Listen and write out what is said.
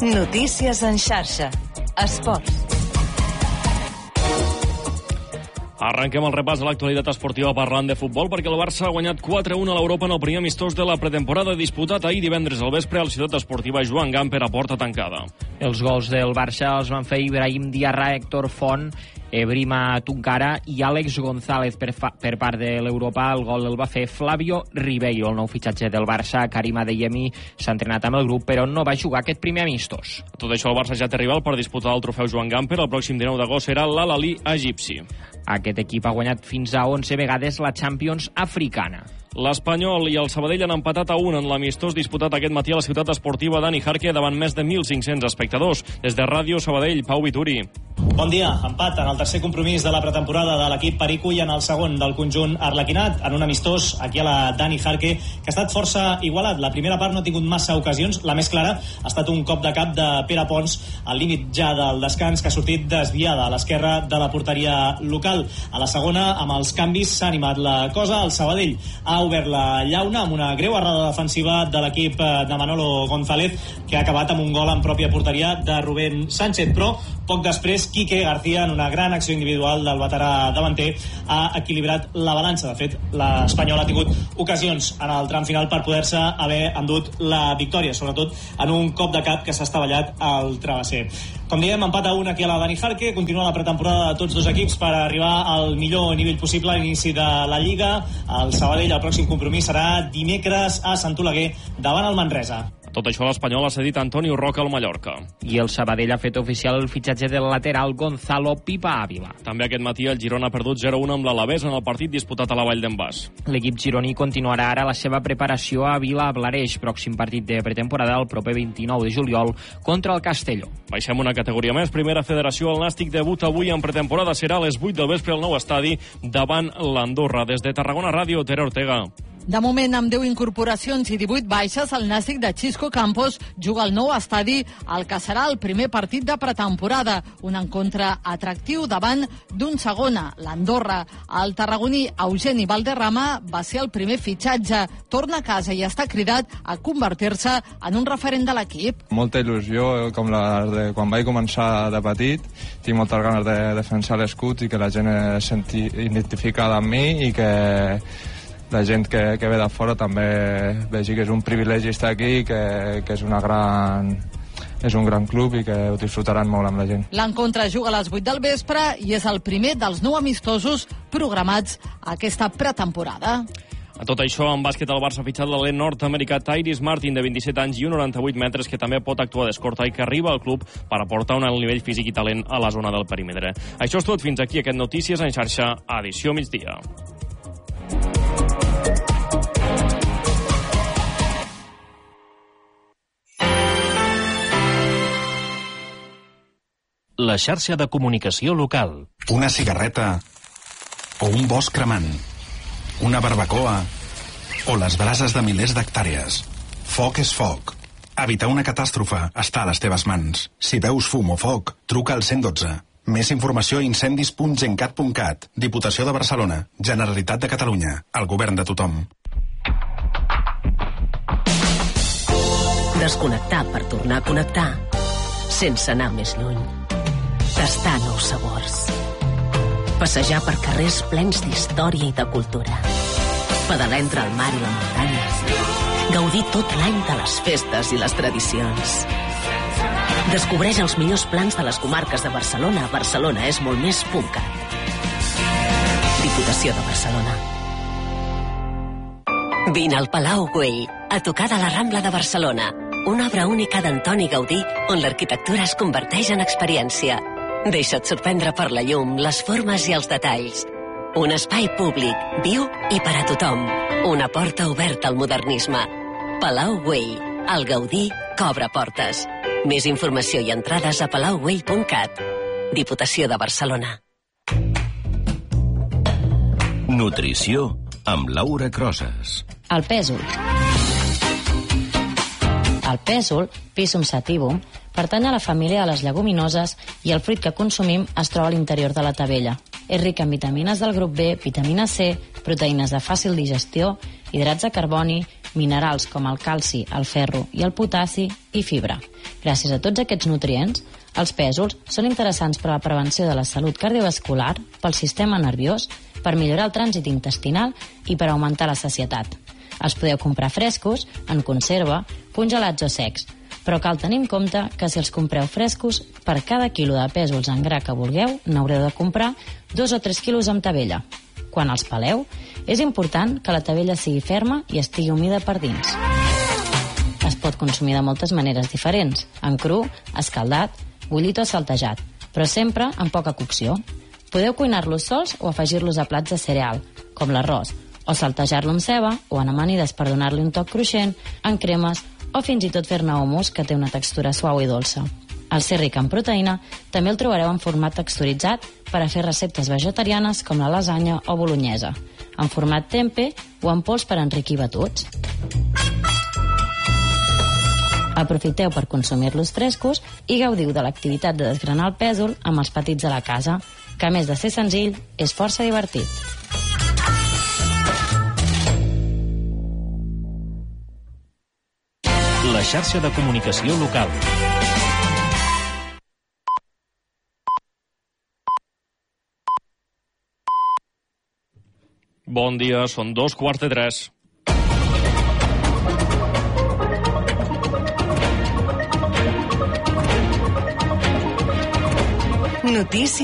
Notícies en xarxa. Esports. Arrenquem el repàs a l'actualitat esportiva parlant de futbol perquè el Barça ha guanyat 4-1 a l'Europa en el primer amistós de la pretemporada disputat ahir divendres al vespre a la ciutat esportiva Joan Gamper a porta tancada. Els gols del Barça els van fer Ibrahim Diarra, Héctor Font, Brima Tunkara i Àlex González per part de l'Europa. El gol el va fer Flavio Ribeiro, el nou fitxatge del Barça. Karim Adeyemi s'ha entrenat amb el grup, però no va jugar aquest primer amistós. Tot això, el Barça ja té rival per disputar el trofeu Joan Gamper. El pròxim 19 d'agost serà l'Al-Ahly egipci. Aquest equip ha guanyat fins a 11 vegades la Champions africana. L'Espanyol i el Sabadell han empatat a 1 en l'amistós disputat aquest matí a la ciutat esportiva Dani Jarque davant més de 1.500 espectadors. Des de Ràdio Sabadell, Pau Vituri. Bon dia. Empat en el tercer compromís de la pretemporada de l'equip perico i en el segon del conjunt arlequinat, en un amistós aquí a la Dani Jarque que ha estat força igualat. La primera part no ha tingut massa ocasions. La més clara ha estat un cop de cap de Pere Pons al límit ja del descans, que ha sortit desviada a l'esquerra de la porteria local. A la segona, amb els canvis, s'ha animat la cosa. El Sabadell ha obert la llauna amb una greu errada defensiva de l'equip de Manolo González, que ha acabat amb un gol en pròpia porteria de Rubén Sánchez, però poc després Quique García, en una gran acció individual del veterà davanter, ha equilibrat la balança. De fet, l'Espanyol ha tingut ocasions en el tram final per poder-se haver endut la victòria, sobretot en un cop de cap que s'ha estavellat al travesser. Com diem, empat a 1 aquí a la Dani Jarque. Continua la pretemporada de tots dos equips per arribar al millor nivell possible a l'inici de la Lliga. El Sabadell, el pròxim compromís serà dimecres a Sant Oleguer davant el Manresa. Tot això, l'Espanyol ha cedit Antonio Roca al Mallorca. I el Sabadell ha fet oficial el fitxatge del lateral Gonzalo Pipa Ávila. També aquest matí el Girona ha perdut 0-1 amb l'Alavés en el partit disputat a la Vall d'en Bas. L'equip gironí continuarà ara la seva preparació a Vila-Blareix, pròxim partit de pretemporada el proper 29 de juliol contra el Castelló. Baixem una categoria més. Primera Federació, el Nàstic debuta avui en pretemporada. Serà a les 8 del vespre al nou estadi davant l'Andorra. Des de Tarragona Ràdio, Tere Ortega. De moment, amb 10 incorporacions i 18 baixes, el Nàstic de Xisco Campos juga al nou estadi al que serà el primer partit de pretemporada. Un encontre atractiu davant d'un segona, l'Andorra. El tarragoní Eugeni Valderrama va ser el primer fitxatge. Torna a casa i està cridat a convertir-se en un referent de l'equip. Molta il·lusió, com la de quan vaig començar de petit. Tinc moltes ganes de defensar l'escut i que la gent es senti identificada amb mi i que la gent que ve de fora també vegi que és un privilegi estar aquí, que és un gran club i que ho disfrutaran molt amb la gent. L'encontre juga a les 8 del vespre i és el primer dels 9 amistosos programats a aquesta pretemporada. A tot això, en bàsquet, el Barça ha fitxat l'alent nord-americà Tyrese Martin, de 27 anys i 1,98 metres, que també pot actuar d'escorta i que arriba al club per aportar un alt nivell físic i talent a la zona del perímetre. Això és tot fins aquí, aquest Notícies en xarxa, edició migdia. La xarxa de comunicació local. Una cigarreta o un bosc cremant, una barbacoa o les brases de milers d'hectàrees. Foc és foc. Evitar una catàstrofe està a les teves mans. Si veus fum o foc, truca al 112. Més informació a incendis.gencat.cat. Diputació de Barcelona, Generalitat de Catalunya, el govern de tothom. Desconnectar per tornar a connectar, sense anar més lluny. Tastar nous sabors. Passejar per carrers plens d'història i de cultura. Pedalar entre el mar i la muntanya. Gaudir tot l'any de les festes i les tradicions. Descobreix els millors plans de les comarques de Barcelona. Barcelona és molt més .cat. Diputació de Barcelona. Vine al Palau Güell, a tocar de la Rambla de Barcelona. Una obra única d'Antoni Gaudí on l'arquitectura es converteix en experiència. Deixa't sorprendre per la llum, les formes i els detalls. Un espai públic, viu i per a tothom. Una porta oberta al modernisme. Palau Güell, el Gaudí cobra portes. Més informació i entrades a palaugüell.cat. Diputació de Barcelona. Nutrició amb Laura Crosas. El pèsol. El pèsol, Pisum sativum, pertany a la família de les lleguminoses i el fruit que consumim es troba a l'interior de la tavella. És ric en vitamines del grup B, vitamina C, proteïnes de fàcil digestió, hidrats de carboni, minerals com el calci, el ferro i el potassi i fibra. Gràcies a tots aquests nutrients, els pèsols són interessants per a la prevenció de la salut cardiovascular, pel sistema nerviós, per millorar el trànsit intestinal i per augmentar la sacietat. Els podeu comprar frescos, en conserva, congelats o secs, però cal tenir en compte que si els compreu frescos, per cada quilo de pèsols en gra que vulgueu, n'haureu de comprar 2 o 3 quilos amb tavella. Quan els peleu, és important que la tavella sigui ferma i estigui humida per dins. Es pot consumir de moltes maneres diferents, en cru, escaldat, bullit o saltejat, però sempre amb poca cocció. Podeu cuinar-los sols o afegir-los a plats de cereal, com l'arròs, o saltejar-lo amb ceba o en amanides per donar-li un toc cruixent, en cremes o fins i tot fer-ne hummus, que té una textura suau i dolça. Al ser ric en proteïna, també el trobareu en format texturitzat per a fer receptes vegetarianes com la lasanya o bolognesa, en format tempeh o en pols per enriquir batuts. Aprofiteu per consumir-los frescos i gaudiu de l'activitat de desgranar el pèsol amb els petits de la casa, que a més de ser senzill, és força divertit. La xarxa de comunicació local. Bon dia, són 2:45. Notícies.